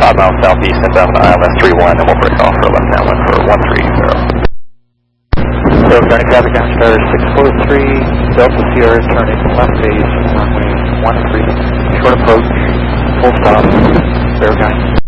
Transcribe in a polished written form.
5 miles southeast inbound ILS 31, and we'll break off for left downwind for 130. So County traffic down star 643, Delta Sierra turning left base, runway 13, short approach, full stop, Fair County.